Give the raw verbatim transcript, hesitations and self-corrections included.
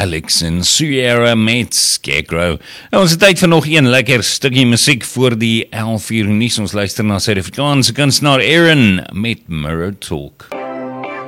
Alex en Sierra met Scarecrow. Nou, ons het tyd vir nog een lekker stukkie musiek voor die elf uur nuus. Ons luister na Suid-Afrikaanse kunstenaar Aaron met Mirror Talk.